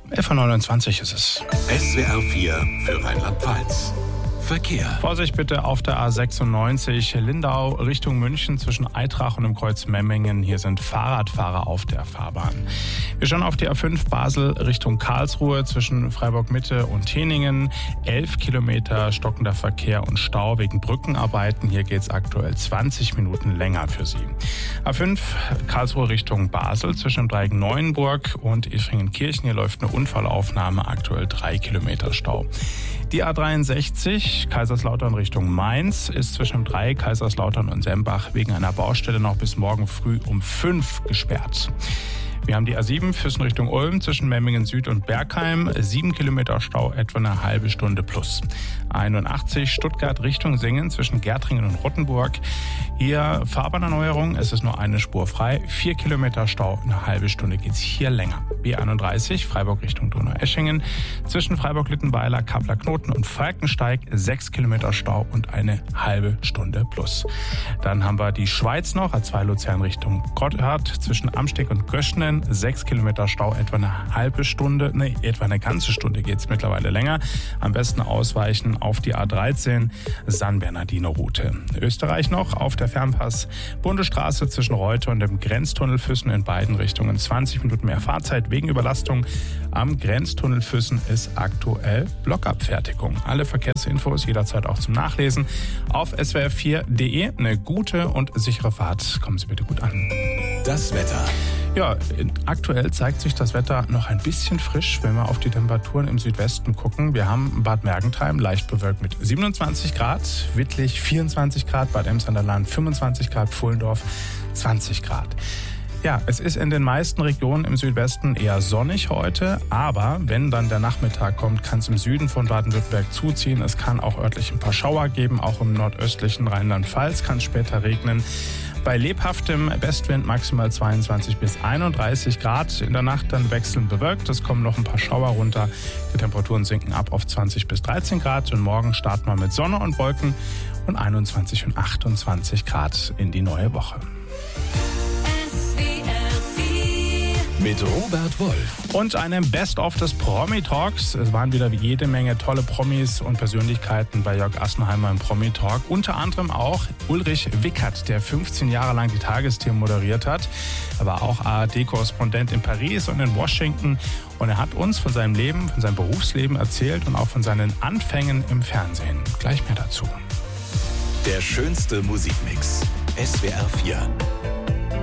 11:29 ist es. SWR 4 für Rheinland-Pfalz. Verkehr. Vorsicht bitte auf der A96 Lindau Richtung München zwischen Eitrach und dem Kreuz Memmingen. Hier sind Fahrradfahrer auf der Fahrbahn. Wir schauen auf die A5 Basel Richtung Karlsruhe zwischen Freiburg-Mitte und Teningen. 11 Kilometer stockender Verkehr und Stau wegen Brückenarbeiten. Hier geht es aktuell 20 Minuten länger für Sie. A5 Karlsruhe Richtung Basel zwischen dem Dreieck Neuenburg und Ischringen-Kirchen. Hier läuft eine Unfallaufnahme, aktuell 3 Kilometer Stau. Die A63 Kaiserslautern Richtung Mainz ist zwischen dem Dreieck Kaiserslautern und Sembach wegen einer Baustelle noch bis morgen früh um 5 gesperrt. Wir haben die A7 Füssen Richtung Ulm zwischen Memmingen Süd und Bergheim. 7 Kilometer Stau, etwa eine halbe Stunde plus. A81 Stuttgart Richtung Singen zwischen Gärtringen und Rottenburg. Hier Fahrbahnerneuerung, es ist nur eine Spur frei. 4 Kilometer Stau, eine halbe Stunde geht's hier länger. B31 Freiburg Richtung Donaueschingen zwischen Freiburg-Littenweiler, Kappler-Knoten und Falkensteig. 6 Kilometer Stau und eine halbe Stunde plus. Dann haben wir die Schweiz noch, A2 Luzern Richtung Gotthard zwischen Amsteg und Göschnen. 6 Kilometer Stau, etwa eine halbe Stunde, etwa eine ganze Stunde geht's mittlerweile länger. Am besten ausweichen auf die A13 San Bernardino-Route. Österreich noch auf der Fernpass Bundesstraße zwischen Reute und dem Grenztunnel Füssen in beiden Richtungen. 20 Minuten mehr Fahrzeit wegen Überlastung. Am Grenztunnel Füssen ist aktuell Blockabfertigung. Alle Verkehrsinfos jederzeit auch zum Nachlesen auf swr4.de. Eine gute und sichere Fahrt. Kommen Sie bitte gut an. Das Wetter. Ja, aktuell zeigt sich das Wetter noch ein bisschen frisch, wenn wir auf die Temperaturen im Südwesten gucken. Wir haben Bad Mergentheim leicht bewölkt mit 27 Grad, Wittlich 24 Grad, Bad Ems an der Lahn 25 Grad, Pfullendorf 20 Grad. Ja, es ist in den meisten Regionen im Südwesten eher sonnig heute, aber wenn dann der Nachmittag kommt, kann es im Süden von Baden-Württemberg zuziehen. Es kann auch örtlich ein paar Schauer geben, auch im nordöstlichen Rheinland-Pfalz kann es später regnen. Bei lebhaftem Westwind maximal 22 bis 31 Grad. In der Nacht dann wechselnd bewölkt. Es kommen noch ein paar Schauer runter. Die Temperaturen sinken ab auf 20 bis 13 Grad. Und morgen starten wir mit Sonne und Wolken und 21 und 28 Grad in die neue Woche. Mit Robert Wolf. Und einem Best-of des Promi-Talks. Es waren wieder jede Menge tolle Promis und Persönlichkeiten bei Jörg Assenheimer im Promi-Talk. Unter anderem auch Ulrich Wickert, der 15 Jahre lang die Tagesthemen moderiert hat. Er war auch ARD-Korrespondent in Paris und in Washington. Und er hat uns von seinem Leben, von seinem Berufsleben erzählt und auch von seinen Anfängen im Fernsehen. Gleich mehr dazu. Der schönste Musikmix. SWR 4.